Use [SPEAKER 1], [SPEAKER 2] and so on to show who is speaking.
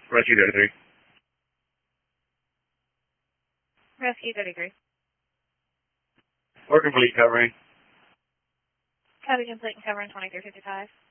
[SPEAKER 1] Rescue 33.
[SPEAKER 2] Rescue 33.
[SPEAKER 1] We're complete covering.
[SPEAKER 2] Copy complete and covering 2355.